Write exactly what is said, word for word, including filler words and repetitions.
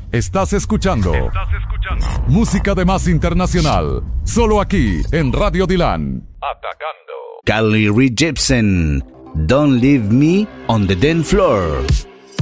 Estás escuchando. Estás escuchando. Música de más internacional. Solo aquí en Radio Dylan. Atacando. Carly Rae Jepsen. Don't leave me on the dance floor.